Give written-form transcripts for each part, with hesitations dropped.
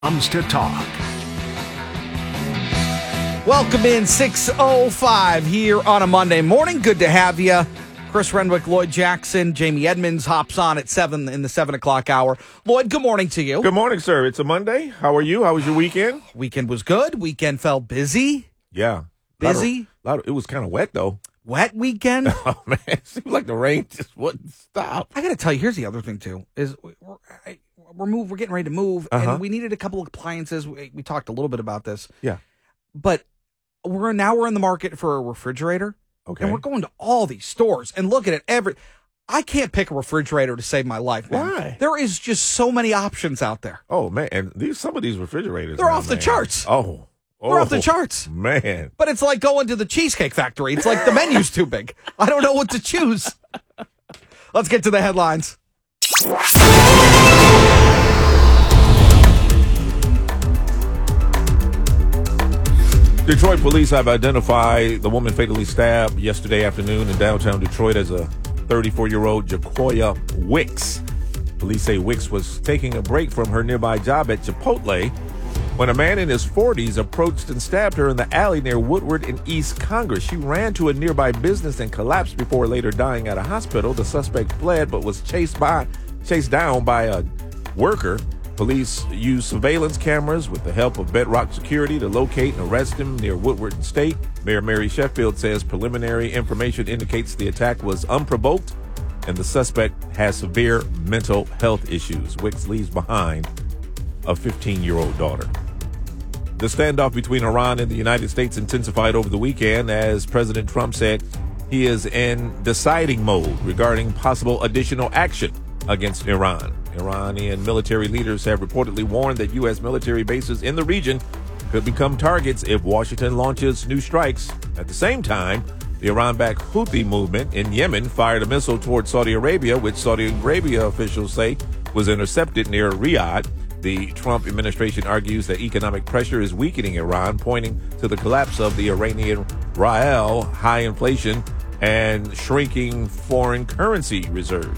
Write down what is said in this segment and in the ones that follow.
Comes to talk. Welcome in 6:05 here on a Monday morning. Good to have you. Chris Renwick, Lloyd Jackson, Jamie Edmonds hops on at 7 in the 7 o'clock hour. Lloyd, good morning to you. Good morning, sir. It's a Monday. How are you? How was your weekend? Weekend was good. Weekend felt busy. Yeah. Busy? It was kind of wet, though. Wet weekend. Oh, man. It seemed like the rain just wouldn't stop. I got to tell you, here's the other thing, too, is we're getting ready to move, and we needed a couple of appliances. We talked a little bit about this. Yeah. But we're in the market for a refrigerator. Okay. And we're going to all these stores and looking at I can't pick a refrigerator to save my life, man. Why? There is just so many options out there. Oh, man. And some of these refrigerators. They're off the charts. Oh. They're off the charts. Man. But it's like going to the Cheesecake Factory. It's like the menu's too big. I don't know what to choose. Let's get to the headlines. Detroit police have identified the woman fatally stabbed yesterday afternoon in downtown Detroit as a 34-year-old Jacoya Wicks. Police say Wicks was taking a break from her nearby job at Chipotle when a man in his 40s approached and stabbed her in the alley near Woodward in East Congress. She ran to a nearby business and collapsed before later dying at a hospital. The suspect fled but was chased down by a worker. Police used surveillance cameras with the help of Bedrock Security to locate and arrest him near Woodward and State. Mayor Mary Sheffield says preliminary information indicates the attack was unprovoked and the suspect has severe mental health issues. Wicks leaves behind a 15-year-old daughter. The standoff between Iran and the United States intensified over the weekend as President Trump said he is in deciding mode regarding possible additional action against Iran. Iranian military leaders have reportedly warned that U.S. military bases in the region could become targets if Washington launches new strikes. At the same time, the Iran-backed Houthi movement in Yemen fired a missile toward Saudi Arabia, which Saudi Arabia officials say was intercepted near Riyadh. The Trump administration argues that economic pressure is weakening Iran, pointing to the collapse of the Iranian rial, high inflation, and shrinking foreign currency reserves.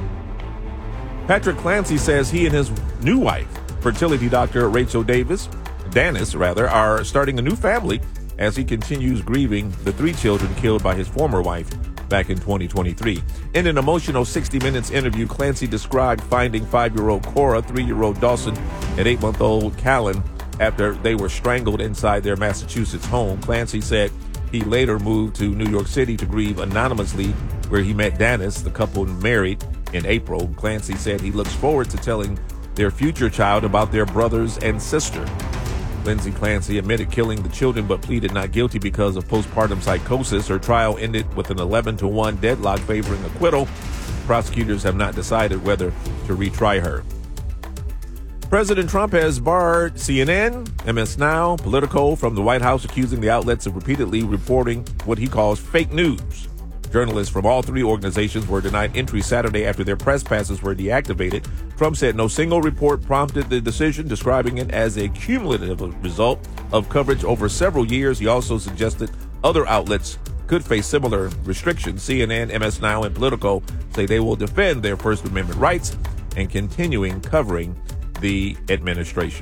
Patrick Clancy says he and his new wife, fertility doctor Rachel Danis, are starting a new family as he continues grieving the 3 children killed by his former wife back in 2023. In an emotional 60 Minutes interview, Clancy described finding 5-year-old Cora, 3-year-old Dawson, and 8-month-old Callan after they were strangled inside their Massachusetts home. Clancy said he later moved to New York City to grieve anonymously, where he met Danis, the couple married in April. Clancy said he looks forward to telling their future child about their brothers and sister. Lindsay Clancy admitted killing the children but pleaded not guilty because of postpartum psychosis. Her trial ended with an 11-1 deadlock favoring acquittal. Prosecutors have not decided whether to retry her. President Trump has barred CNN, MS Now, Politico from the White House, accusing the outlets of repeatedly reporting what he calls fake news. Journalists from all 3 organizations were denied entry Saturday after their press passes were deactivated. Trump said no single report prompted the decision, describing it as a cumulative result of coverage over several years. He also suggested other outlets could face similar restrictions. CNN, MS Now, and Politico say they will defend their First Amendment rights and continuing covering the administration.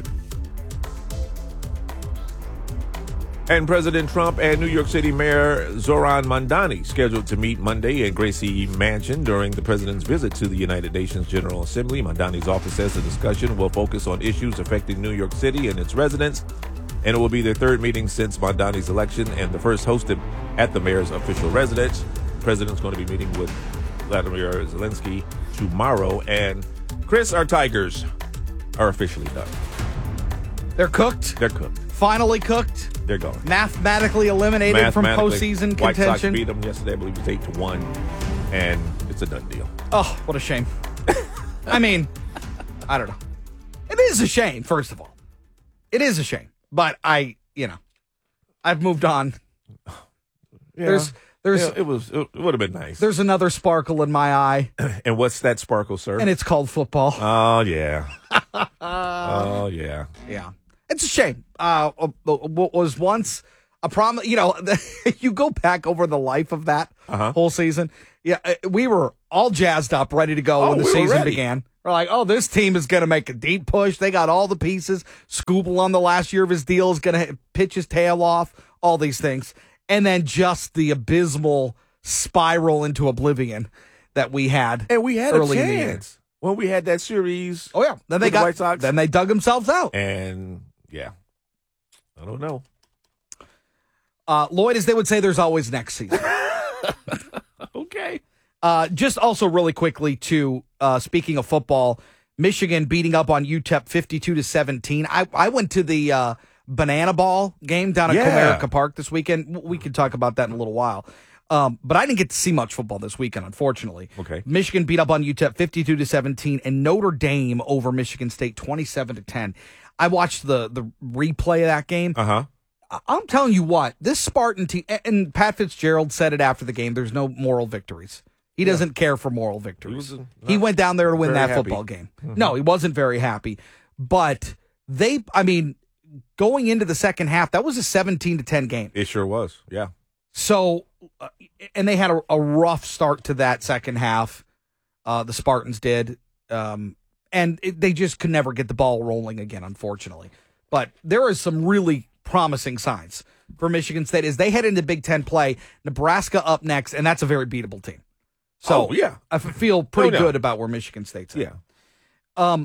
And President Trump and New York City Mayor Zohran Mamdani scheduled to meet Monday at Gracie Mansion during the president's visit to the United Nations General Assembly. Mamdani's office says the discussion will focus on issues affecting New York City and its residents, and it will be their 3rd meeting since Mamdani's election and the first hosted at the mayor's official residence. The president's going to be meeting with Vladimir Zelensky tomorrow. And Chris, our Tigers are officially done. They're cooked? They're cooked. Finally cooked? They're gone. Mathematically eliminated from postseason White contention. Sox beat them yesterday. I believe it was 8-1, and it's a done deal. Oh, what a shame. I mean, I don't know. It is a shame, first of all. It is a shame. But I've moved on. Yeah. It would have been nice. There's another sparkle in my eye. And what's that sparkle, sir? And it's called football. Oh, yeah. Oh, yeah. Yeah. It's a shame. What was once a promise, you go back over the life of that whole season. Yeah, we were all jazzed up, ready to go when the season began. We're like, oh, this team is going to make a deep push. They got all the pieces. Skubal on the last year of his deal is going to pitch his tail off, all these things. And then just the abysmal spiral into oblivion that we had. And we had early a in the year. chance when we had that series. Oh, yeah. Then they with the got White Sox. Then they dug themselves out. And, yeah, I don't know. Lloyd, as they would say, there's always next season. Okay. Just also really quickly, too, speaking of football, Michigan beating up on UTEP 52-17. I went to the Banana Ball game down at Comerica Park this weekend. We could talk about that in a little while. But I didn't get to see much football this weekend, unfortunately. Okay. Michigan beat up on UTEP 52-17, and Notre Dame over Michigan State 27-10. I watched the replay of that game. Uh-huh. I'm telling you what, this Spartan team, and Pat Fitzgerald said it after the game, there's no moral victories. He doesn't care for moral victories. He went down there to win that football game. Mm-hmm. No, he wasn't very happy. But going into the second half, that was a 17-10 game. It sure was, yeah. So, and they had a rough start to that second half. The Spartans did. They just could never get the ball rolling again, unfortunately. But there is some really promising signs for Michigan State as they head into Big Ten play. Nebraska up next, and that's a very beatable team. So yeah. I feel pretty good about where Michigan State's at. Yeah.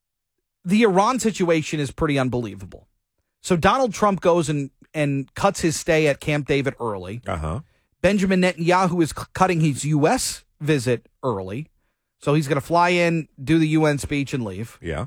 The Iran situation is pretty unbelievable. So Donald Trump goes and cuts his stay at Camp David early. Uh-huh. Benjamin Netanyahu is cutting his U.S. visit early. So he's going to fly in, do the UN speech, and leave. Yeah.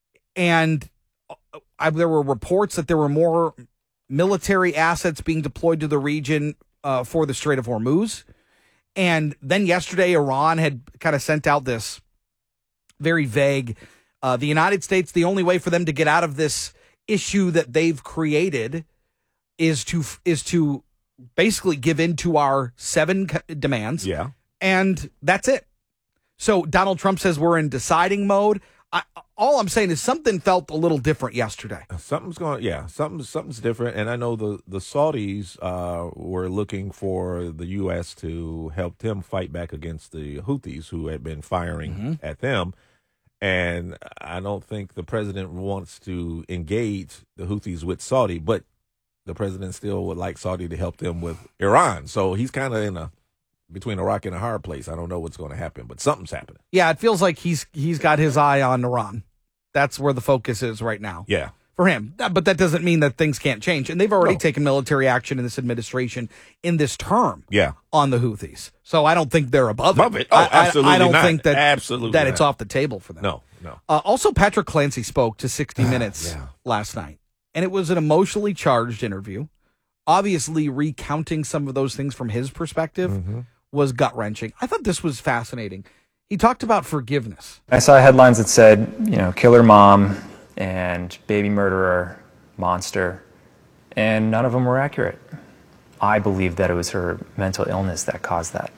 And there were reports that there were more military assets being deployed to the region for the Strait of Hormuz. And then yesterday, Iran had kind of sent out this very vague, the United States, the only way for them to get out of this issue that they've created is to basically give in to our 7 demands. Yeah. And that's it. So Donald Trump says we're in deciding mode. All I'm saying is something felt a little different yesterday. Something's different. And I know the Saudis were looking for the U.S. to help them fight back against the Houthis who had been firing at them. And I don't think the president wants to engage the Houthis with Saudi, but the president still would like Saudi to help them with Iran. So he's kind of between a rock and a hard place. I don't know what's going to happen, but something's happening. Yeah, it feels like he's got his eye on Iran. That's where the focus is right now. Yeah. For him. But that doesn't mean that things can't change. And they've already taken military action in this administration in this term on the Houthis. So I don't think they're above it. Oh, absolutely I don't not. think that, absolutely that not. it's off the table for them. No. Also, Patrick Clancy spoke to 60 Minutes last night. And it was an emotionally charged interview. Obviously, recounting some of those things from his perspective was gut-wrenching. I thought this was fascinating. He talked about forgiveness. I saw headlines that said, killer mom and baby murderer, monster, and none of them were accurate. I believe that it was her mental illness that caused that.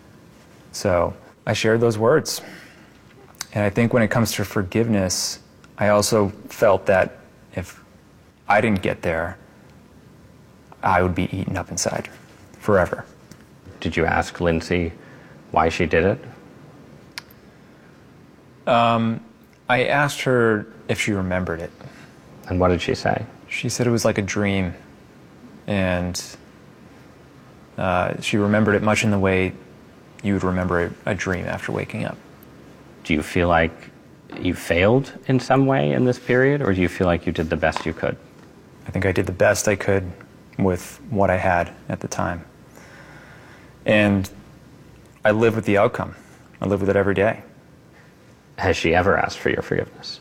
So I shared those words. And I think when it comes to forgiveness, I also felt that if I didn't get there, I would be eaten up inside forever. Did you ask Lindsay why she did it? I asked her if she remembered it. And what did she say? She said it was like a dream. And she remembered it much in the way you would remember a dream after waking up. Do you feel like you failed in some way in this period, or do you feel like you did the best you could? I think I did the best I could with what I had at the time. And I live with the outcome. I live with it every day. Has she ever asked for your forgiveness?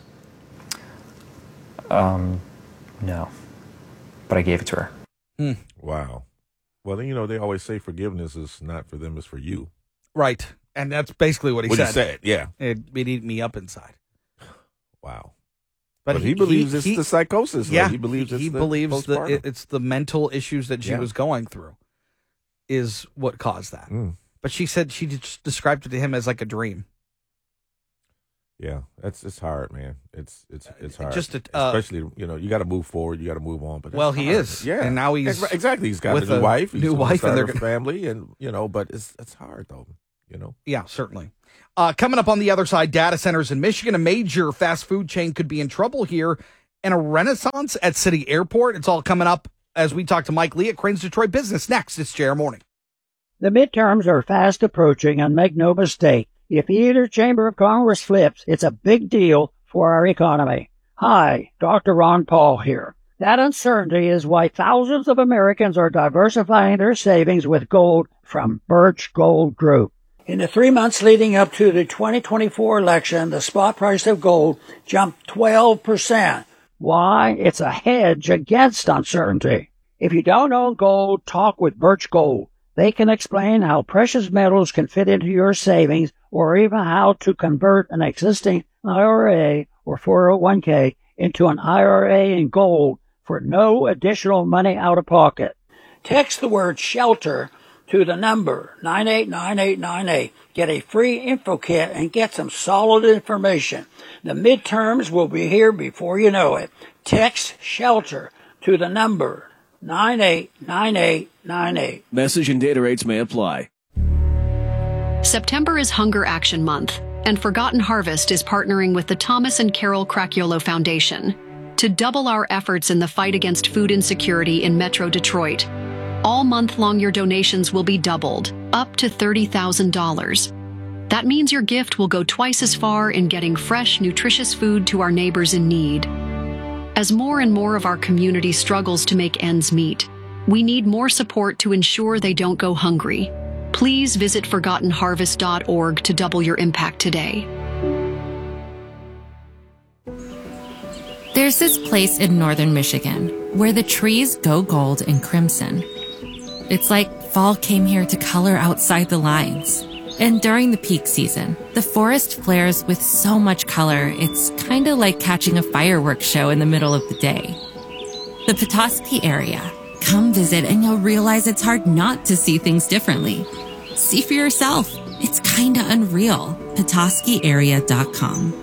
No. But I gave it to her. Wow. Well, then, they always say forgiveness is not for them, it's for you. Right. And that's basically what he said. Yeah. It ate me up inside. Wow. But he believes it's the psychosis. Yeah. He believes that it's the mental issues that she was going through is what caused that. But she said she just described it to him as like a dream. Yeah, it's hard, man. It's hard. Especially, you got to move forward. You got to move on. But he is. Yeah, and now he's exactly. He's got with a new wife. He's new wife, and a family, and but it's hard though. you know? Yeah, certainly. Coming up on the other side, data centers in Michigan, a major fast food chain could be in trouble here, and a renaissance at City Airport. It's all coming up as we talk to Mike Lee at Crain's Detroit Business. Next, it's JR Morning. The midterms are fast approaching, and make no mistake, if either chamber of Congress flips, it's a big deal for our economy. Hi, Dr. Ron Paul here. That uncertainty is why thousands of Americans are diversifying their savings with gold from Birch Gold Group. In the 3 months leading up to the 2024 election, the spot price of gold jumped 12%. Why? It's a hedge against uncertainty. If you don't own gold, talk with Birch Gold. They can explain how precious metals can fit into your savings, or even how to convert an existing IRA or 401k into an IRA in gold for no additional money out of pocket. Text the word SHELTER to the number 989898. Get a free info kit and get some solid information. The midterms will be here before you know it. Text SHELTER to the number 989898. Message and data rates may apply. September is Hunger Action Month, and Forgotten Harvest is partnering with the Thomas and Carol Cracchiolo Foundation to double our efforts in the fight against food insecurity in Metro Detroit. All month long, your donations will be doubled, up to $30,000. That means your gift will go twice as far in getting fresh, nutritious food to our neighbors in need. As more and more of our community struggles to make ends meet, we need more support to ensure they don't go hungry. Please visit ForgottenHarvest.org to double your impact today. There's this place in northern Michigan where the trees go gold and crimson. It's like fall came here to color outside the lines. And during the peak season, the forest flares with so much color, it's kind of like catching a fireworks show in the middle of the day. The Petoskey area. Come visit and you'll realize it's hard not to see things differently. See for yourself. It's kind of unreal. PetoskeyArea.com.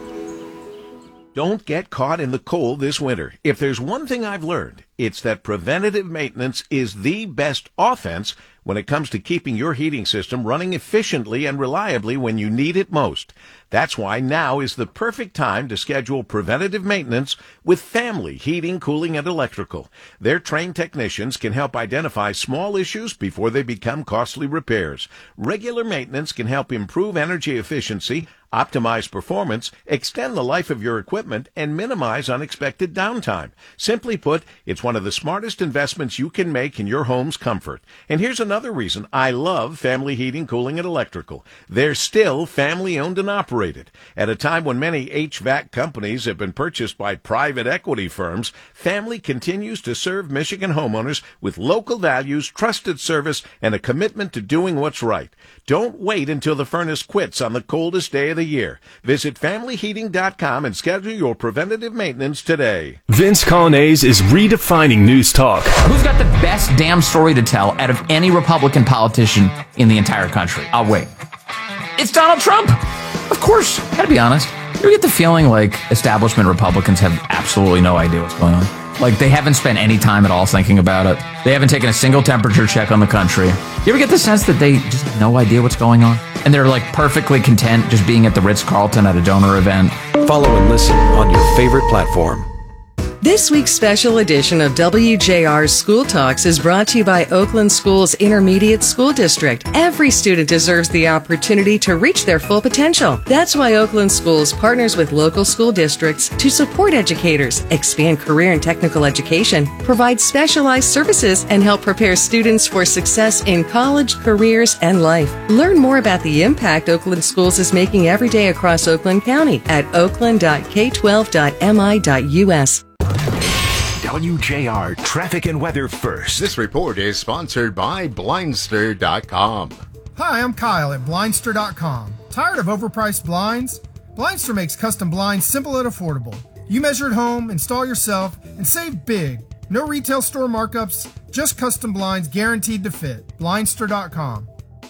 Don't get caught in the cold this winter. If there's one thing I've learned, it's that preventative maintenance is the best offense when it comes to keeping your heating system running efficiently and reliably when you need it most. That's why now is the perfect time to schedule preventative maintenance with Family Heating, Cooling, and Electrical. Their trained technicians can help identify small issues before they become costly repairs. Regular maintenance can help improve energy efficiency, optimize performance, extend the life of your equipment, and minimize unexpected downtime. Simply put, it's one of the smartest investments you can make in your home's comfort. And here's another reason I love Family Heating, Cooling, and Electrical. They're still family-owned and operated. At a time when many HVAC companies have been purchased by private equity firms, Family continues to serve Michigan homeowners with local values, trusted service, and a commitment to doing what's right. Don't wait until the furnace quits on the coldest day of the year. Visit FamilyHeating.com and schedule your preventative maintenance today. Vince Colonnese is redefining news talk. Who's got the best damn story to tell out of any Republican politician in the entire country? I'll wait. It's Donald Trump! Of course, gotta be honest. You ever get the feeling like establishment Republicans have absolutely no idea what's going on? Like they haven't spent any time at all thinking about it. They haven't taken a single temperature check on the country. You ever get the sense that they just have no idea what's going on? And they're like perfectly content just being at the Ritz-Carlton at a donor event? Follow and listen on your favorite platform. This week's special edition of WJR's School Talks is brought to you by Oakland Schools Intermediate School District. Every student deserves the opportunity to reach their full potential. That's why Oakland Schools partners with local school districts to support educators, expand career and technical education, provide specialized services, and help prepare students for success in college, careers, and life. Learn more about the impact Oakland Schools is making every day across Oakland County at oakland.k12.mi.us. WJR Traffic and Weather First. This report is sponsored by Blindster.com. Hi, I'm Kyle at Blindster.com. Tired of overpriced blinds? Blindster makes custom blinds simple and affordable. You measure at home, install yourself, and save big. No retail store markups, just custom blinds guaranteed to fit. Blindster.com.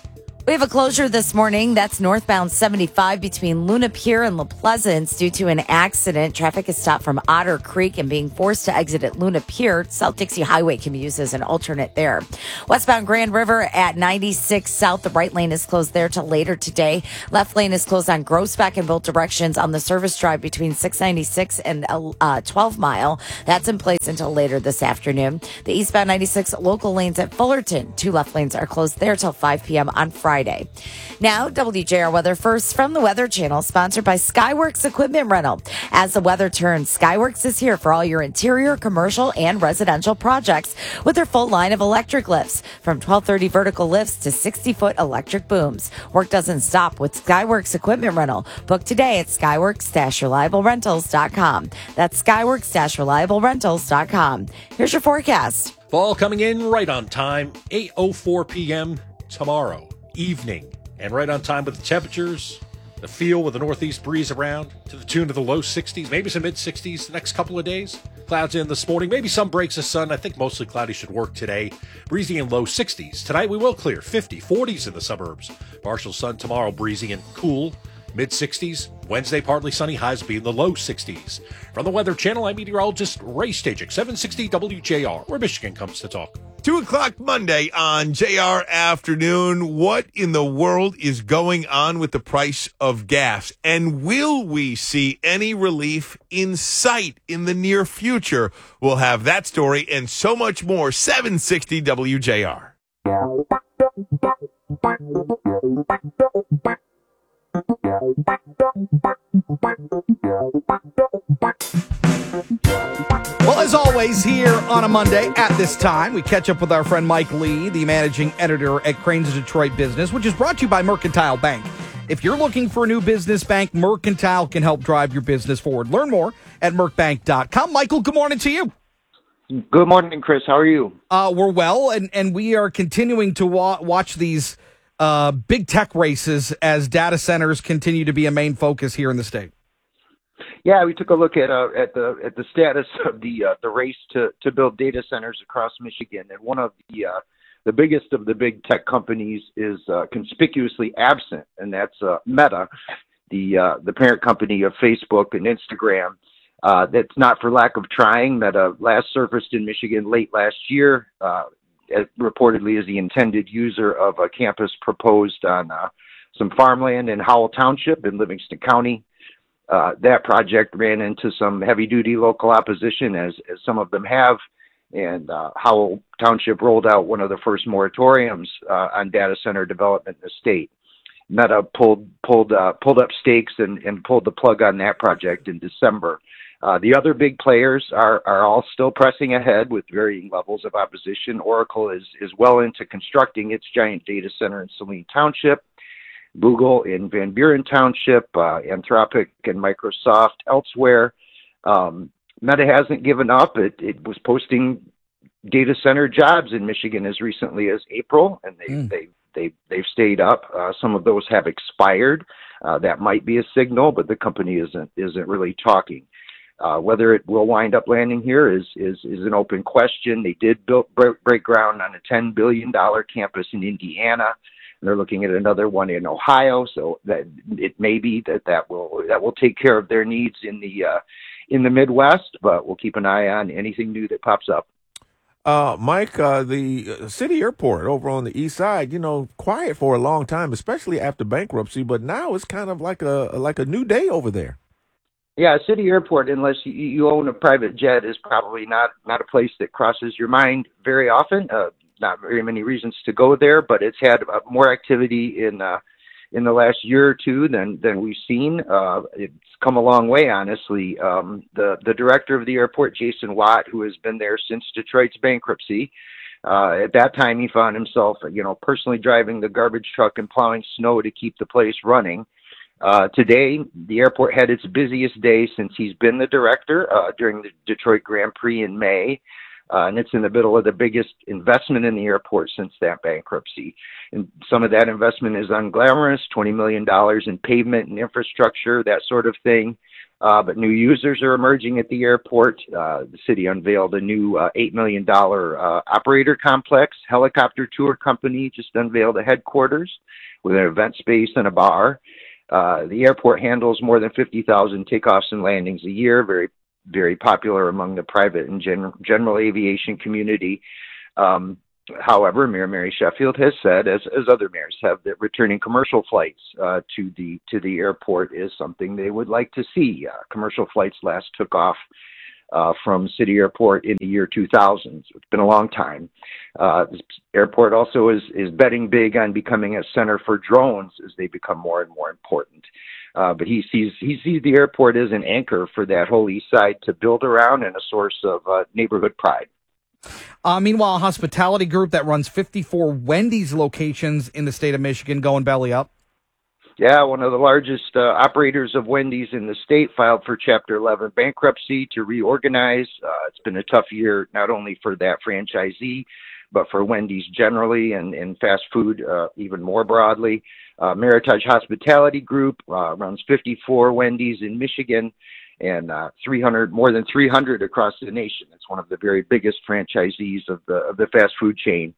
We have a closure this morning. That's northbound 75 between Luna Pier and La Pleasance due to an accident. Traffic is stopped from Otter Creek and being forced to exit at Luna Pier. South Dixie Highway can be used as an alternate there. Westbound Grand River at 96 South. The right lane is closed there till later today. Left lane is closed on Groesbeck in both directions on the service drive between 696 and 12 Mile. That's in place until later this afternoon. The eastbound 96 local lanes at Fullerton. 2 left lanes are closed there till 5 p.m. on Friday. Now, WJR weather first from the Weather Channel, sponsored by Skyworks Equipment Rental. As the weather turns, Skyworks is here for all your interior, commercial, and residential projects with their full line of electric lifts, from 1230 vertical lifts to 60-foot electric booms. Work doesn't stop with Skyworks Equipment Rental. Book today at Skyworks-ReliableRentals.com. That's Skyworks-ReliableRentals.com. Here's your forecast. Fall coming in right on time, 8:04 p.m. tomorrow evening, and right on time with the temperatures, the feel with the northeast breeze around to the tune of the low 60s, maybe some mid 60s the next couple of days. Clouds in this morning, maybe some breaks of sun. I think mostly cloudy should work today. Breezy and low 60s. Tonight we will clear 50, 40s in the suburbs. Partial sun tomorrow, breezy and cool. Mid 60s. Wednesday, partly sunny, highs be in the low 60s. From the Weather Channel, I'm meteorologist Ray Stajik, 760 WJR, where Michigan comes to talk. 2 o'clock Monday on JR Afternoon. What in the world is going on with the price of gas? And will we see any relief in sight in the near future? We'll have that story and so much more. 760 WJR. Well, as always, here on a Monday at this time, we catch up with our friend Mike Lee, the managing editor at Crane's Detroit Business, which is brought to you by Mercantile Bank. If you're looking for a new business bank, Mercantile can help drive your business forward. Learn more at mercbank.com. Michael, good morning to you. Good morning, Chris. How are you? We're well, and we are continuing to watch these big tech races as data centers continue to be a main focus here in the state. Yeah, we took a look at the status of the race to build data centers across Michigan, and one of the biggest of the big tech companies is conspicuously absent, and that's Meta, the parent company of Facebook and Instagram. That's not for lack of trying. Meta last surfaced in Michigan late last year, reportedly as the intended user of a campus proposed on some farmland in Howell Township in Livingston County. That project ran into some heavy-duty local opposition, as some of them have, and Howell Township rolled out one of the first moratoriums on data center development in the state. Meta pulled up stakes and pulled the plug on that project in December. The other big players are all still pressing ahead with varying levels of opposition. Oracle is well into constructing its giant data center in Saline Township. Google in Van Buren Township, Anthropic and Microsoft elsewhere. Meta hasn't given up. It was posting data center jobs in Michigan as recently as April, and they've stayed up. Some of those have expired. That might be a signal, but the company isn't really talking. Whether it will wind up landing here is an open question. They did break ground on a $10 billion campus in Indiana. They're looking at another one in Ohio, so that it may be that will take care of their needs in the Midwest. But we'll keep an eye on anything new that pops up. Mike, the city airport over on the east side, quiet for a long time, especially after bankruptcy. But now it's kind of like a new day over there. Yeah, city airport, unless you own a private jet, is probably not a place that crosses your mind very often. Not very many reasons to go there, but it's had more activity in the last year or two than we've seen. It's come a long way, honestly. The director of the airport, Jason Watt, who has been there since Detroit's bankruptcy, at that time he found himself, personally driving the garbage truck and plowing snow to keep the place running. Today, the airport had its busiest day since he's been the director during the Detroit Grand Prix in May. And it's in the middle of the biggest investment in the airport since that bankruptcy. And some of that investment is unglamorous, $20 million in pavement and infrastructure, that sort of thing. But new users are emerging at the airport. The city unveiled a new $8 million operator complex. Helicopter tour company just unveiled a headquarters with an event space and a bar. The airport handles more than 50,000 takeoffs and landings a year, very, very popular among the private and general aviation community. However, Mayor Mary Sheffield has said, as other mayors have, that returning commercial flights to the airport is something they would like to see. Commercial flights last took off from City Airport in the year 2000. So it's been a long time. This airport also is betting big on becoming a center for drones as they become more and more important. But he sees the airport as an anchor for that whole east side to build around and a source of neighborhood pride. Meanwhile, a hospitality group that runs 54 Wendy's locations in the state of Michigan going belly up. Yeah, one of the largest operators of Wendy's in the state filed for Chapter 11 bankruptcy to reorganize. It's been a tough year, not only for that franchisee, but for Wendy's generally and fast food even more broadly. Meritage Hospitality Group runs 54 Wendy's in Michigan and more than 300 across the nation. It's one of the very biggest franchisees of the fast food chain.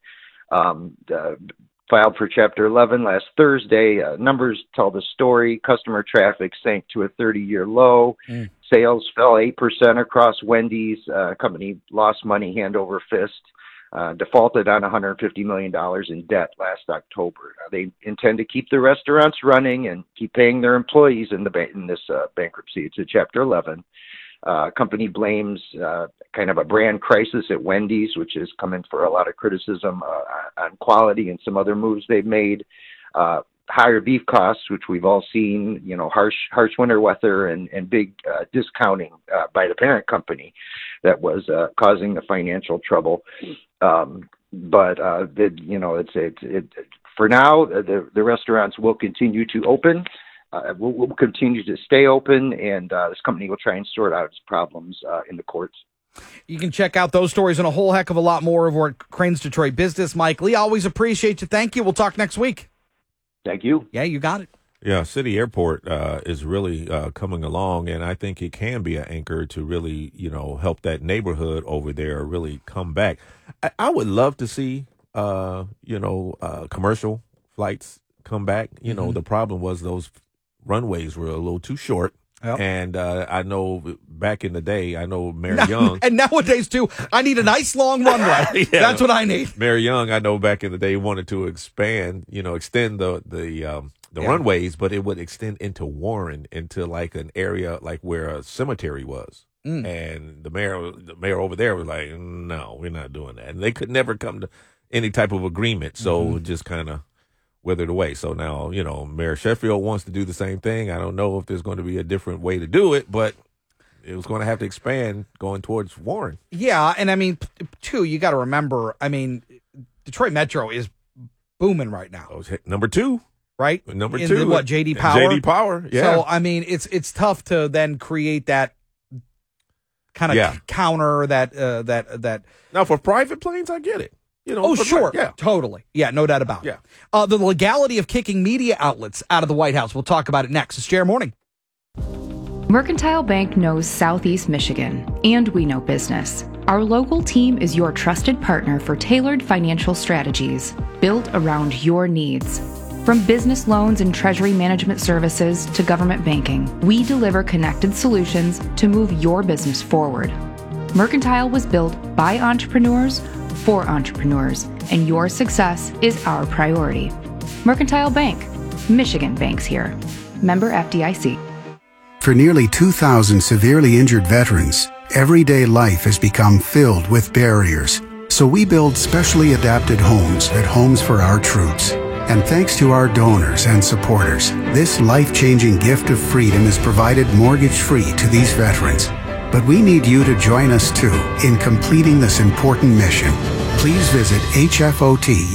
Filed for Chapter 11 last Thursday. Numbers tell the story. Customer traffic sank to a 30-year low. Sales fell 8% across Wendy's. Company lost money hand over fist. Defaulted on $150 million in debt last October. They intend to keep the restaurants running and keep paying their employees in this bankruptcy. It's a Chapter 11. Company blames kind of a brand crisis at Wendy's, which is coming for a lot of criticism on quality and some other moves they've made. Higher beef costs, which we've all seen, harsh winter weather and big discounting by the parent company that was causing the financial trouble. But for now, the restaurants will continue to open. We'll continue to stay open, and this company will try and sort out its problems in the courts. You can check out those stories and a whole heck of a lot more over at Crain's Detroit Business. Mike Lee, always appreciate you. Thank you. We'll talk next week. Thank you. Yeah, you got it. Yeah, City Airport is really coming along, and I think it can be an anchor to really, help that neighborhood over there really come back. I would love to see, commercial flights come back. The problem was those runways were a little too short. Yep. And I know back in the day, Mayor Young. And nowadays, too, I need a nice long runway. Yeah, that's what I need. Mayor Young, I know back in the day, wanted to extend the runways, but it would extend into Warren, into like an area like where a cemetery was. And the mayor over there was like, no, we're not doing that. And they could never come to any type of agreement. So it just kind of withered away. So now, Mayor Sheffield wants to do the same thing. I don't know if there's going to be a different way to do it, but it was going to have to expand going towards Warren. Yeah. And I mean, too, you got to remember, Detroit Metro is booming right now. Number 2. Right? Number 2. What, J.D. Power? J.D. Power, yeah. So, it's tough to then create that kind of counter that. Now, for private planes, I get it. Sure. Yeah. Totally. Yeah, no doubt about it. Yeah. The legality of kicking media outlets out of the White House. We'll talk about it next. It's JR Morning. Mercantile Bank knows Southeast Michigan, and we know business. Our local team is your trusted partner for tailored financial strategies built around your needs. From business loans and treasury management services to government banking, we deliver connected solutions to move your business forward. Mercantile was built by entrepreneurs for entrepreneurs, and your success is our priority. Mercantile Bank. Michigan banks here. Member FDIC. For nearly 2,000 severely injured veterans, everyday life has become filled with barriers. So we build specially adapted homes at Homes for Our Troops. And thanks to our donors and supporters, this life-changing gift of freedom is provided mortgage-free to these veterans. But we need you to join us too in completing this important mission. Please visit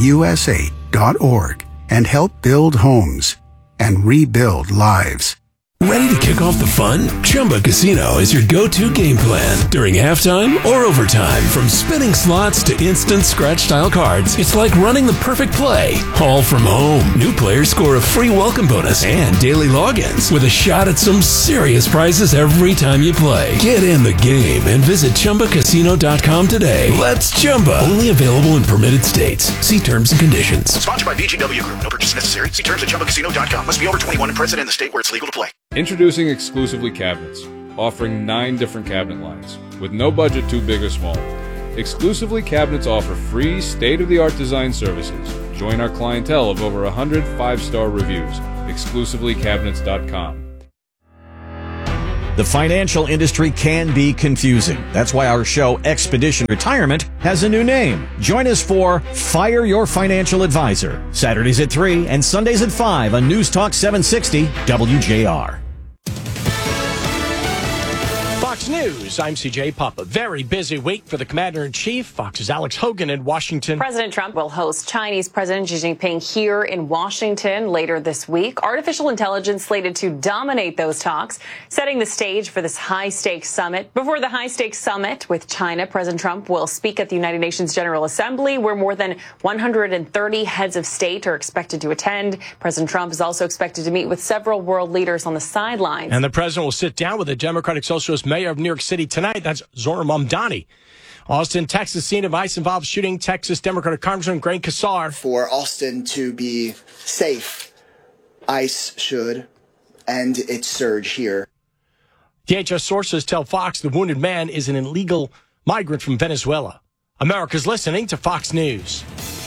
hfotusa.org and help build homes and rebuild lives. Ready to kick off the fun? Chumba Casino is your go-to game plan during halftime or overtime. From spinning slots to instant scratch-style cards, it's like running the perfect play, all from home. New players score a free welcome bonus and daily logins with a shot at some serious prizes every time you play. Get in the game and visit ChumbaCasino.com today. Let's Chumba. Only available in permitted states. See terms and conditions. Sponsored by VGW Group. No purchase necessary. See terms at ChumbaCasino.com. Must be over 21 and present in the state where it's legal to play. Introducing Exclusively Cabinets, offering 9 different cabinet lines, with no budget too big or small. Exclusively Cabinets offer free, state-of-the-art design services. Join our clientele of over 100 5-star reviews. ExclusivelyCabinets.com. The financial industry can be confusing. That's why our show, Expedition Retirement, has a new name. Join us for Fire Your Financial Advisor, Saturdays at 3 and Sundays at 5 on News Talk 760 WJR. Fox News, I'm CJ Papa. Very busy week for the Commander-in-Chief. Fox's Alex Hogan in Washington. President Trump will host Chinese President Xi Jinping here in Washington later this week. Artificial intelligence slated to dominate those talks, setting the stage for this high-stakes summit. Before the high-stakes summit with China, President Trump will speak at the United Nations General Assembly, where more than 130 heads of state are expected to attend. President Trump is also expected to meet with several world leaders on the sidelines. And the president will sit down with the Democratic Socialist mayor of New York City tonight. That's Zohran Mamdani. Austin, Texas, scene of ICE-involved shooting. Texas Democratic Congressman Greg Casar. For Austin to be safe, ICE should end its surge here. DHS sources tell Fox the wounded man is an illegal migrant from Venezuela. America's listening to Fox News.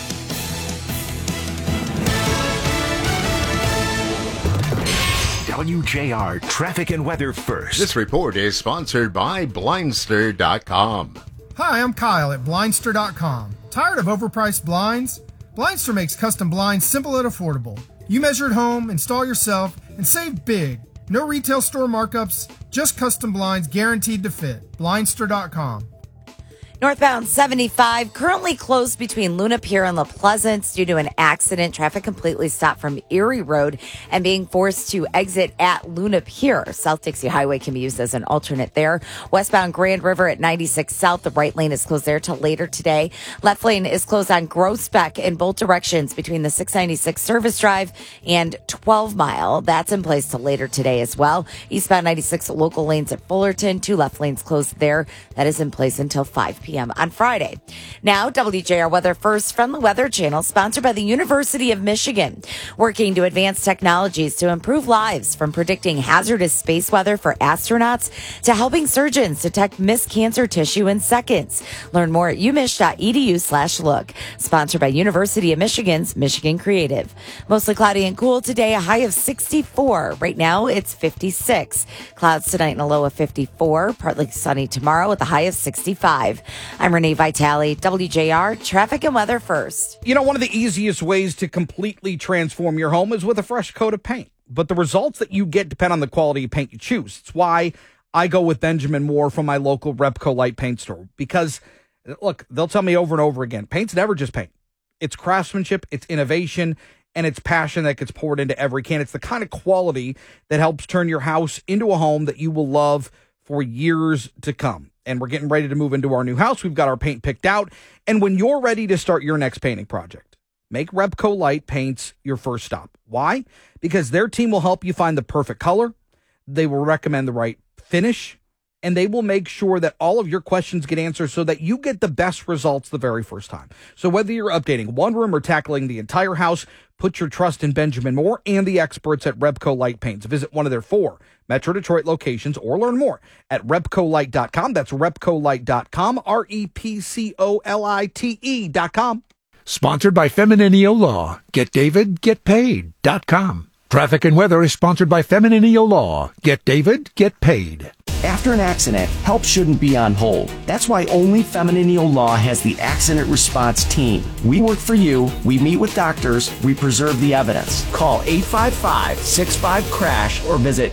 WJR Traffic and Weather First. This report is sponsored by Blindster.com. Hi, I'm Kyle at Blindster.com. Tired of overpriced blinds? Blindster makes custom blinds simple and affordable. You measure at home, install yourself, and save big. No retail store markups, just custom blinds guaranteed to fit. Blindster.com. Northbound 75 currently closed between Luna Pier and La Pleasance due to an accident. Traffic completely stopped from Erie Road and being forced to exit at Luna Pier. South Dixie Highway can be used as an alternate there. Westbound Grand River at 96 South. The right lane is closed there till later today. Left lane is closed on Groesbeck in both directions between the 696 Service Drive and 12 Mile. That's in place till later today as well. Eastbound 96 local lanes at Fullerton. 2 left lanes closed there. That is in place until 5 p.m. on Friday. Now, WJR Weather First from the Weather Channel, sponsored by the University of Michigan, working to advance technologies to improve lives, from predicting hazardous space weather for astronauts to helping surgeons detect missed cancer tissue in seconds. Learn more at umich.edu/look. Sponsored by University of Michigan's Michigan Creative. Mostly cloudy and cool today, a high of 64. Right now, it's 56. Clouds tonight and a low of 54. Partly sunny tomorrow with a high of 65. I'm Renee Vitale, WJR Traffic and Weather First. You know, one of the easiest ways to completely transform your home is with a fresh coat of paint. But the results that you get depend on the quality of paint you choose. It's why I go with Benjamin Moore from my local Repco Light Paint store. Because, look, they'll tell me over and over again, paint's never just paint. It's craftsmanship, it's innovation, and it's passion that gets poured into every can. It's the kind of quality that helps turn your house into a home that you will love for years to come. And we're getting ready to move into our new house. We've got our paint picked out. And when you're ready to start your next painting project, make Repco Light Paints your first stop. Why? Because their team will help you find the perfect color. They will recommend the right finish. And they will make sure that all of your questions get answered so that you get the best results the very first time. So whether you're updating one room or tackling the entire house, put your trust in Benjamin Moore and the experts at Repco Light Paints. Visit one of their 4 Metro Detroit locations or learn more at RepcoLight.com. That's RepcoLight.com, RepcoLite.com. Sponsored by Femininio Law. GetDavid.GetPaid.com. Traffic and weather is sponsored by Femininio Law. Get David, get paid. After an accident, help shouldn't be on hold. That's why only Femininio Law has the Accident Response Team. We work for you, we meet with doctors, we preserve the evidence. Call 855-65-CRASH or visit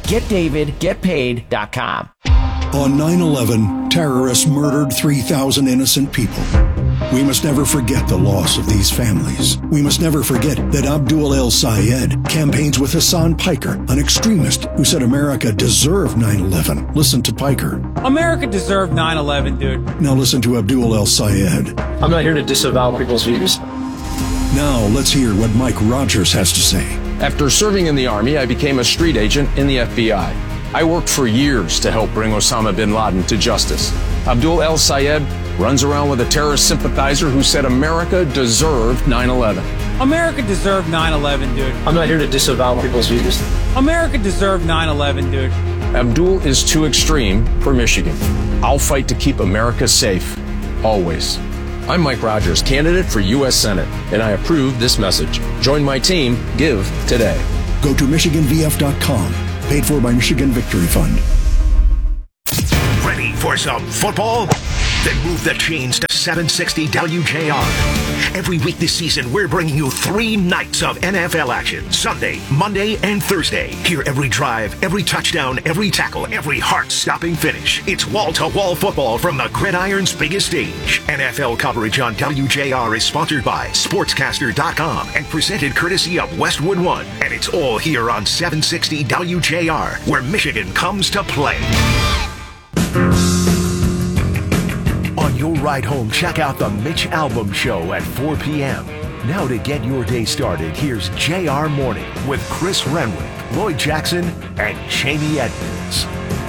GetDavidGetPaid.com. On 9/11, terrorists murdered 3,000 innocent people. We must never forget the loss of these families. We must never forget that Abdul El Sayed campaigns with Hassan Piker, an extremist who said America deserved 9/11. Listen to Piker. America deserved 9/11, dude. Now listen to Abdul El Sayed. I'm not here to disavow people's views. Now let's hear what Mike Rogers has to say. After serving in the Army, I became a street agent in the FBI. I worked for years to help bring Osama bin Laden to justice. Abdul El Sayed runs around with a terrorist sympathizer who said America deserved 9/11. America deserved 9/11, dude. I'm not here to disavow people's views. America deserved 9/11, dude. Abdul is too extreme for Michigan. I'll fight to keep America safe, always. I'm Mike Rogers, candidate for U.S. Senate, and I approve this message. Join my team. Give today. Go to MichiganVF.com. Paid for by Michigan Victory Fund. Ready for some football? Then move the chains to 760 WJR. Every week this season, we're bringing you 3 nights of NFL action. Sunday, Monday, and Thursday. Hear every drive, every touchdown, every tackle, every heart-stopping finish. It's wall-to-wall football from the gridiron's biggest stage. NFL coverage on WJR is sponsored by Sportscaster.com and presented courtesy of Westwood One. And it's all here on 760 WJR, where Michigan comes to play. On your ride home, check out the Mitch Albom Show at 4 p.m. Now to get your day started, here's JR Morning with Chris Renwick, Lloyd Jackson, and Jamie Edmonds.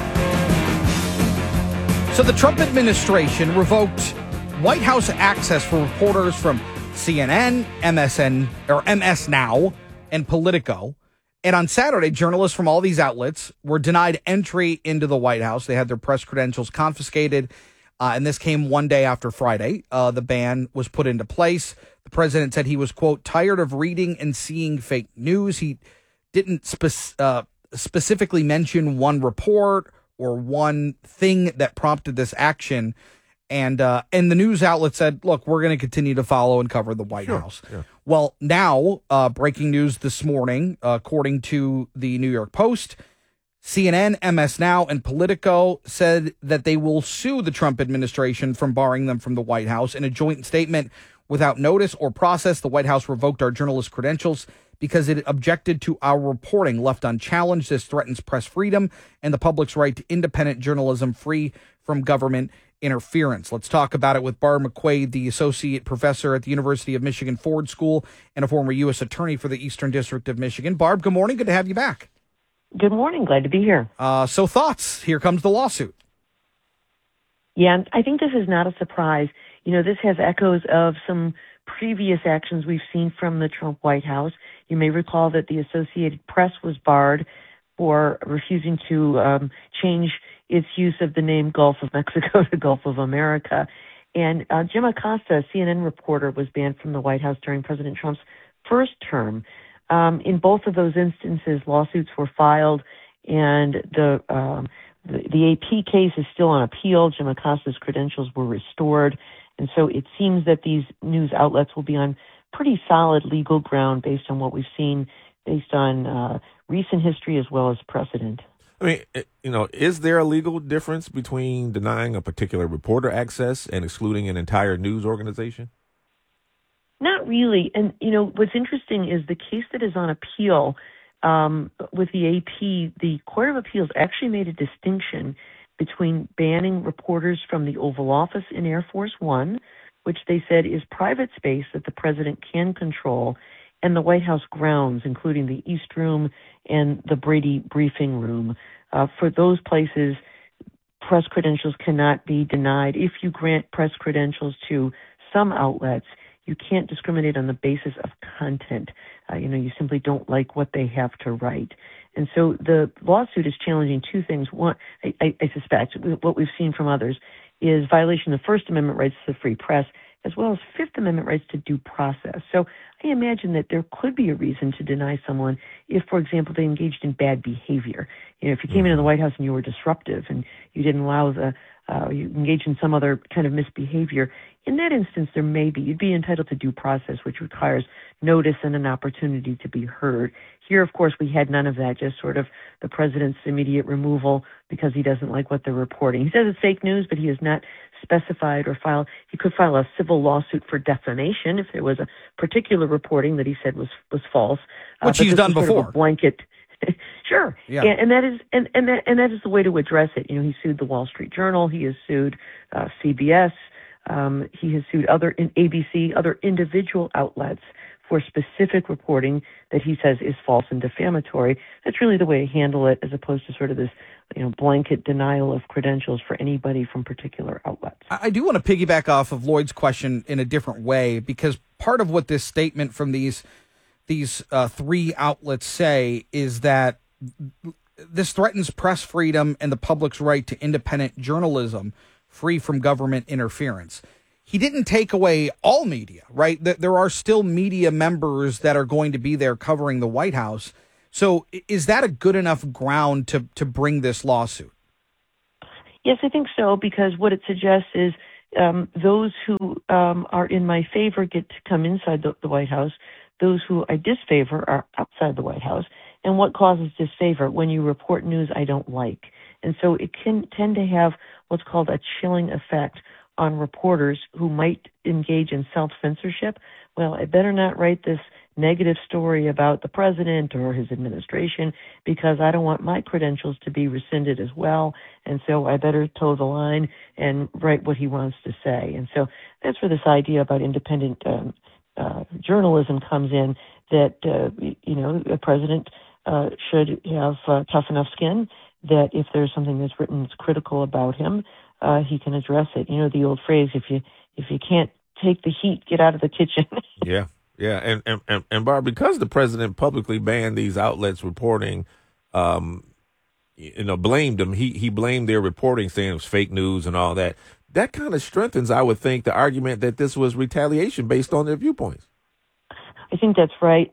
So the Trump administration revoked White House access for reporters from CNN, MSN, or MS Now, and Politico. And on Saturday, journalists from all these outlets were denied entry into the White House. They had their press credentials confiscated. And this came one day after Friday. The ban was put into place. The president said he was, quote, tired of reading and seeing fake news. He didn't specifically mention one report or one thing that prompted this action. And the news outlet said, look, we're going to continue to follow and cover the White House. Yeah. Well, now, breaking news this morning, according to the New York Post, CNN, MS Now, and Politico said that they will sue the Trump administration from barring them from the White House. In a joint statement, without notice or process, the White House revoked our journalist credentials because it objected to our reporting. Left unchallenged, this threatens press freedom and the public's right to independent journalism free from government interference. Let's talk about it with Barb McQuaid, the associate professor at the University of Michigan Ford School and a former U.S. attorney for the Eastern District of Michigan. Barb, good morning. Good to have you back. Good morning. Glad to be here. So thoughts. Here comes the lawsuit. Yeah, I think this is not a surprise. You know, this has echoes of some previous actions we've seen from the Trump White House. You may recall that the Associated Press was barred for refusing to change its use of the name Gulf of Mexico to Gulf of America. And Jim Acosta, a CNN reporter, was banned from the White House during President Trump's first term. In both of those instances, lawsuits were filed, and the AP case is still on appeal. Jim Acosta's credentials were restored, and so it seems that these news outlets will be on pretty solid legal ground based on what we've seen, based on recent history as well as precedent. I mean, you know, is there a legal difference between denying a particular reporter access and excluding an entire news organization? Not really. And, you know, what's interesting is the case that is on appeal with the AP, the Court of Appeals actually made a distinction between banning reporters from the Oval Office in Air Force One, which they said is private space that the president can control, and the White House grounds, including the East Room and the Brady Briefing Room. For those places, press credentials cannot be denied. If you grant press credentials to some outlets, you can't discriminate on the basis of content. You simply don't like what they have to write. And so the lawsuit is challenging two things. One, I suspect, what we've seen from others, is violation of the First Amendment rights to the free press, as well as Fifth Amendment rights to due process. So I imagine that there could be a reason to deny someone if, for example, they engaged in bad behavior. You know, if you came into the White House and you were disruptive and you didn't allow you engaged in some other kind of misbehavior, in that instance, you'd be entitled to due process, which requires notice and an opportunity to be heard. Here, of course, we had none of that, just sort of the president's immediate removal because he doesn't like what they're reporting. He says it's fake news, but he has not specified or he could file a civil lawsuit for defamation if there was a particular reporting that he said was false. Which he's done before. Sort of a blanket. Sure. Yeah. And that is the way to address it. He sued the Wall Street Journal. He has sued CBS. He has sued ABC, other individual outlets for specific reporting that he says is false and defamatory. That's really the way to handle it, as opposed to sort of this, blanket denial of credentials for anybody from particular outlets. I do want to piggyback off of Lloyd's question in a different way, because part of what this statement from these three outlets say is that this threatens press freedom and the public's right to independent journalism free from government interference. He didn't take away all media, right? There are still media members that are going to be there covering the White House. So is that a good enough ground to bring this lawsuit? Yes, I think so, because what it suggests is those who are in my favor get to come inside the White House. Those who I disfavor are outside the White House. And what causes disfavor? When you report news I don't like. And so it can tend to have what's called a chilling effect on reporters who might engage in self-censorship. Well, I better not write this negative story about the president or his administration because I don't want my credentials to be rescinded as well. And so I better toe the line and write what he wants to say. And so that's where this idea about independent journalism comes in, that, a president should have tough enough skin that if there's something that's written that's critical about him, he can address it. The old phrase, if you can't take the heat, get out of the kitchen. Yeah. And Barb, because the president publicly banned these outlets reporting, blamed them. He blamed their reporting, saying it was fake news and all that. That kind of strengthens, I would think, the argument that this was retaliation based on their viewpoints. I think that's right.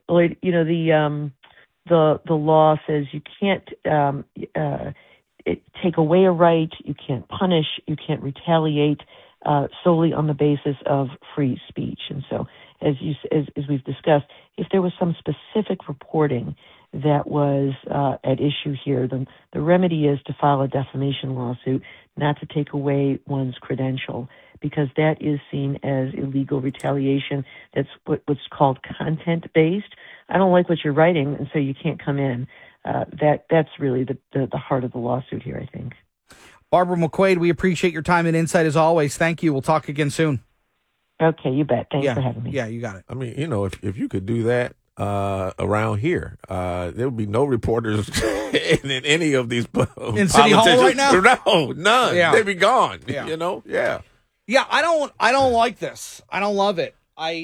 The law says you can't take away a right, you can't punish, you can't retaliate solely on the basis of free speech. And so, as we've discussed, if there was some specific reporting that was at issue here, then the remedy is to file a defamation lawsuit, not to take away one's credential, because that is seen as illegal retaliation. That's what's called content-based. I don't like what you're writing, and so you can't come in. That's really the heart of the lawsuit here, I think. Barbara McQuade, we appreciate your time and insight as always. Thank you. We'll talk again soon. Okay, you bet. Thanks for having me. Yeah, you got it. I mean, if you could do that around here, there would be no reporters in any of these in City Hall right now. No, none. Yeah. They'd be gone. Yeah. Yeah. Yeah, I don't like this. I don't love it.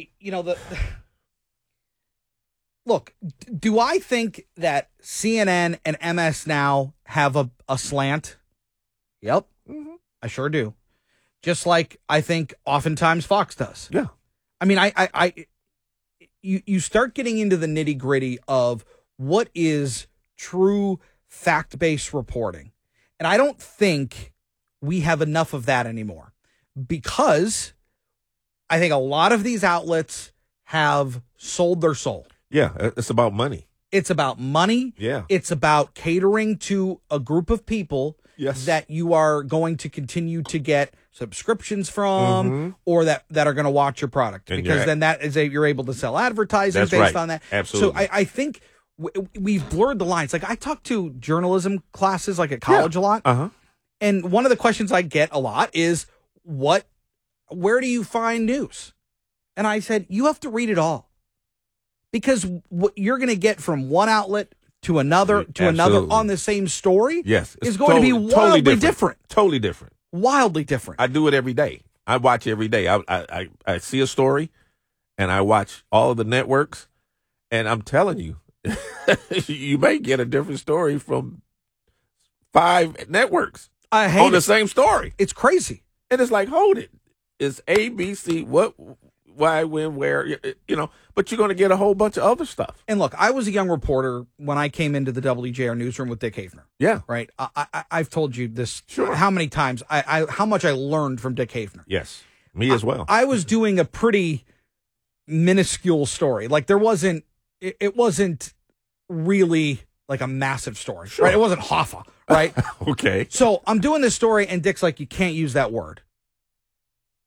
Look, do I think that CNN and MS Now have a slant? Yep, I sure do. Just like I think oftentimes Fox does. Yeah. I mean, you start getting into the nitty gritty of what is true fact-based reporting. And I don't think we have enough of that anymore, because I think a lot of these outlets have sold their soul. Yeah, it's about money. It's about money. Yeah. It's about catering to a group of people that you are going to continue to get subscriptions from, or that are going to watch your product, And because then that is you're able to sell advertising based on that. Absolutely. So I think we've blurred the lines. Like, I talk to journalism classes like at college a lot. And one of the questions I get a lot is, where do you find news? And I said, you have to read it all, because what you're going to get from one outlet to another on the same story is going to be wildly different. Totally different. Wildly different. I do it every day. I watch every day. I see a story, and I watch all of the networks, and I'm telling you, you may get a different story from 5 networks on the same story. It's crazy. And it's like, hold it. It's A, B, C, what, why, when, where, but you're going to get a whole bunch of other stuff. And look, I was a young reporter when I came into the WJR newsroom with Dick Havener. Yeah. Right. I've told you this how many times, how much I learned from Dick Havener. Yes. Me as well. I was doing a pretty minuscule story. Like, it wasn't really like a massive story, right? It wasn't Hoffa, right? Okay. So I'm doing this story, and Dick's like, you can't use that word.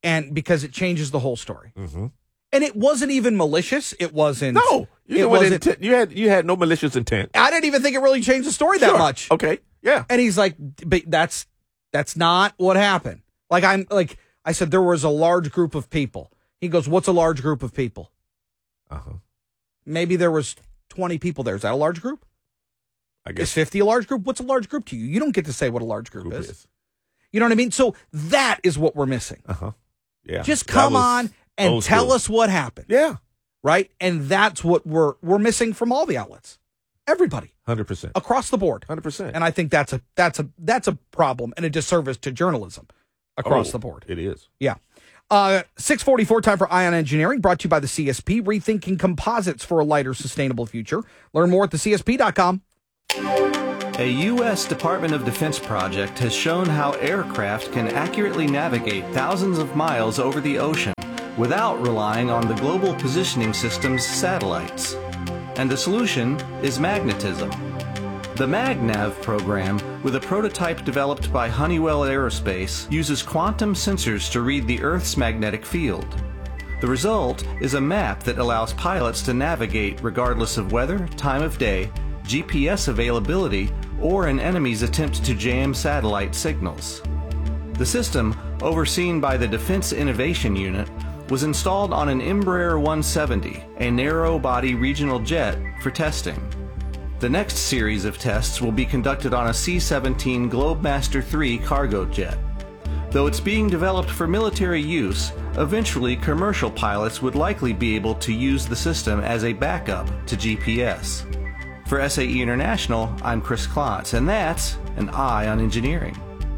and because it changes the whole story. Mm-hmm. And it wasn't even malicious. It wasn't. No, you had no malicious intent. I didn't even think it really changed the story that much. Okay, yeah. And he's like, but that's not what happened. I said, there was a large group of people. He goes, what's a large group of people? Maybe there was 20 people there. Is that a large group? I guess. Is 50 a large group? What's a large group to you? You don't get to say what a large group is. You know what I mean? So that is what we're missing. Yeah. Just come on and tell us what happened. Yeah. Right? And that's what we're missing from all the outlets. Everybody. 100%. Across the board. 100%. And I think that's a problem and a disservice to journalism across the board. It is. Yeah. 6:44, time for Ion Engineering, brought to you by the CSP, rethinking composites for a lighter, sustainable future. Learn more at thecsp.com. A U.S. Department of Defense project has shown how aircraft can accurately navigate thousands of miles over the ocean without relying on the Global Positioning System's satellites. And the solution is magnetism. The MagNav program, with a prototype developed by Honeywell Aerospace, uses quantum sensors to read the Earth's magnetic field. The result is a map that allows pilots to navigate regardless of weather, time of day, GPS availability, or an enemy's attempt to jam satellite signals. The system, overseen by the Defense Innovation Unit, was installed on an Embraer 170, a narrow-body regional jet, for testing. The next series of tests will be conducted on a C-17 Globemaster III cargo jet. Though it's being developed for military use, eventually commercial pilots would likely be able to use the system as a backup to GPS. For SAE International, I'm Chris Klotz, and that's an Eye on Engineering.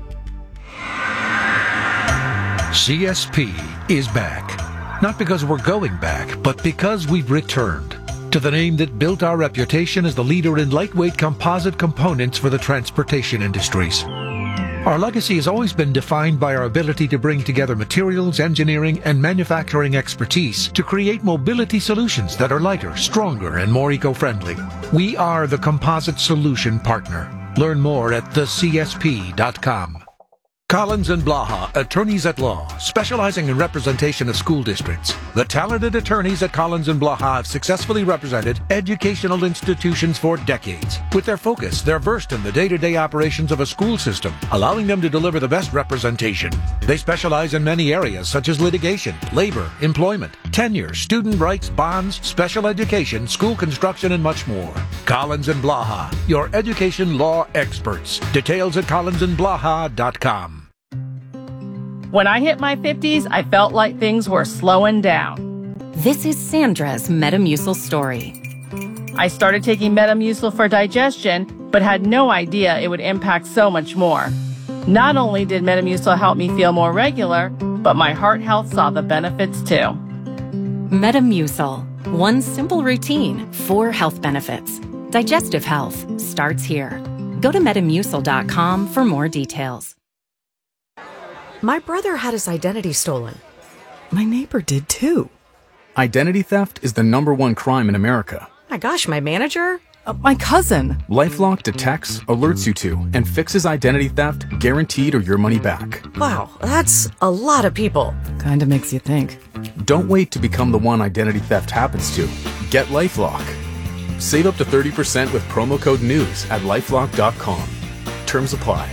CSP is back. Not because we're going back, but because we've returned to the name that built our reputation as the leader in lightweight composite components for the transportation industries. Our legacy has always been defined by our ability to bring together materials, engineering, and manufacturing expertise to create mobility solutions that are lighter, stronger, and more eco-friendly. We are the composite solution partner. Learn more at thecsp.com. Collins & Blaha, attorneys at law, specializing in representation of school districts. The talented attorneys at Collins & Blaha have successfully represented educational institutions for decades. With their focus, they're versed in the day-to-day operations of a school system, allowing them to deliver the best representation. They specialize in many areas such as litigation, labor, employment, tenure, student rights, bonds, special education, school construction, and much more. Collins & Blaha, your education law experts. Details at collinsandblaha.com. When I hit my 50s, I felt like things were slowing down. This is Sandra's Metamucil story. I started taking Metamucil for digestion, but had no idea it would impact so much more. Not only did Metamucil help me feel more regular, but my heart health saw the benefits too. Metamucil. One simple routine, 4 health benefits. Digestive health starts here. Go to Metamucil.com for more details. My brother had his identity stolen. My neighbor did too. Identity theft is the #1 crime in America. My gosh, my manager? My cousin. LifeLock detects, alerts you to, and fixes identity theft, guaranteed or your money back. Wow, that's a lot of people. Kinda makes you think. Don't wait to become the one identity theft happens to. Get LifeLock. Save up to 30% with promo code NEWS at LifeLock.com. Terms apply.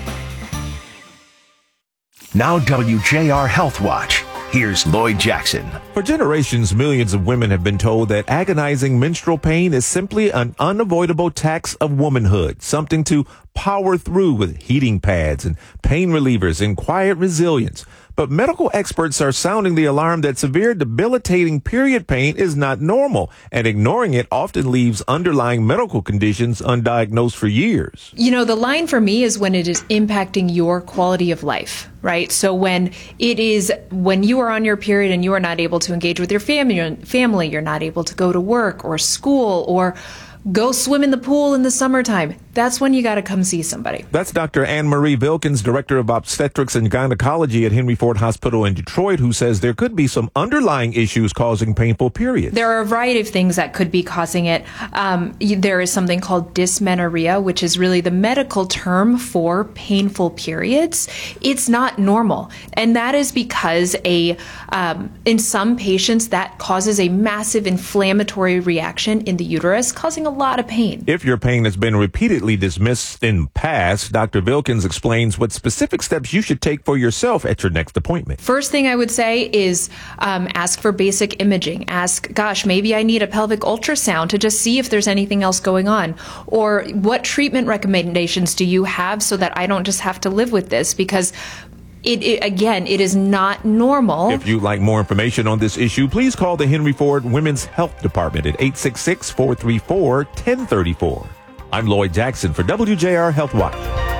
Now WJR Health Watch. Here's Lloyd Jackson. For generations, millions of women have been told that agonizing menstrual pain is simply an unavoidable tax of womanhood, something to power through with heating pads and pain relievers and quiet resilience. But medical experts are sounding the alarm that severe debilitating period pain is not normal, and ignoring it often leaves underlying medical conditions undiagnosed for years. You know, the line for me is when it is impacting your quality of life, right? So when you are on your period and you are not able to engage with your family, you're not able to go to work or school or go swim in the pool in the summertime. that's when you got to come see somebody. That's Dr. Anne-Marie Vilkins, Director of Obstetrics and Gynecology at Henry Ford Hospital in Detroit, who says there could be some underlying issues causing painful periods. There are a variety of things that could be causing it. There is something called dysmenorrhea, which is really the medical term for painful periods. It's not normal. And that is because in some patients that causes a massive inflammatory reaction in the uterus, causing a lot of pain. If your pain has been repeatedly dismissed in past, Dr. Vilkins explains what specific steps you should take for yourself at your next appointment. First thing I would say is ask for basic imaging. Ask, gosh, maybe I need a pelvic ultrasound to just see if there's anything else going on. Or what treatment recommendations do you have so that I don't just have to live with this? Because it is not normal. If you'd like more information on this issue, please call the Henry Ford Women's Health Department at 866-434-1034. I'm Lloyd Jackson for WJR Health Watch.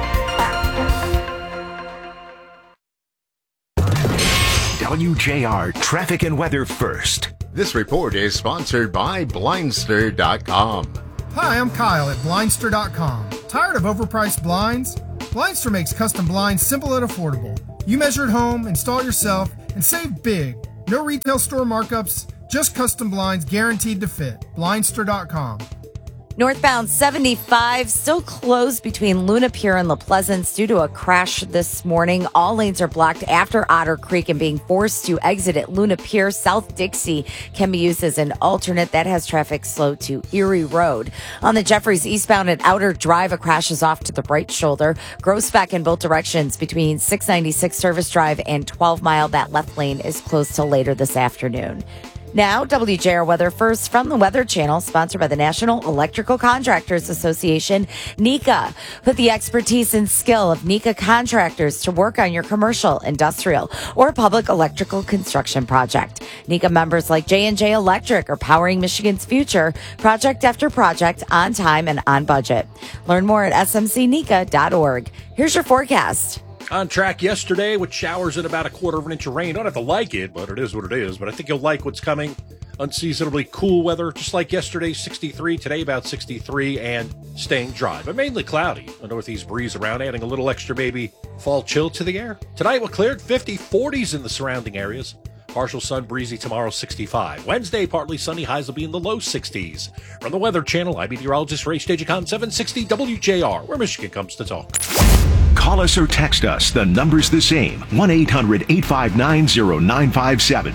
WJR Traffic and Weather First. This report is sponsored by Blindster.com. Hi, I'm Kyle at Blindster.com. Tired of overpriced blinds? Blindster makes custom blinds simple and affordable. You measure at home, install yourself, and save big. No retail store markups, just custom blinds guaranteed to fit. Blindster.com. Northbound 75 still closed between Luna Pier and La Pleasance due to a crash this morning. All lanes are blocked after Otter Creek and being forced to exit at Luna Pier. South Dixie can be used as an alternate. That has traffic slow to Erie Road. On the Jeffries eastbound at Outer Drive, a crash is off to the right shoulder. Grosbeck in both directions between 696 Service Drive and 12 Mile. That left lane is closed till later this afternoon. Now, WJR Weather First from the Weather Channel, sponsored by the National Electrical Contractors Association, NECA. Put the expertise and skill of NECA contractors to work on your commercial, industrial, or public electrical construction project. NECA members like J&J Electric are powering Michigan's future, project after project, on time and on budget. Learn more at smcneca.org. Here's your forecast. On track yesterday with showers and about a quarter of an inch of rain. Don't have to like it, but it is what it is. But I think you'll like what's coming. Unseasonably cool weather, just like yesterday, 63. Today, about 63 and staying dry, but mainly cloudy. A northeast breeze around, adding a little extra baby fall chill to the air. Tonight, we'll clear 50, 40s in the surrounding areas. Partial sun, breezy tomorrow, 65. Wednesday, partly sunny, highs will be in the low 60s. From the Weather Channel, I'm meteorologist Ray Stagicon, 760 WJR, where Michigan comes to talk. Call us or text us. The number's the same. 1-800-859-0957.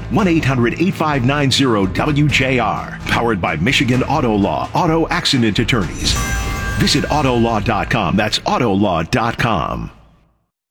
1-800-859-WJR. Powered by Michigan Auto Law, Auto Accident Attorneys. Visit Autolaw.com. That's Autolaw.com.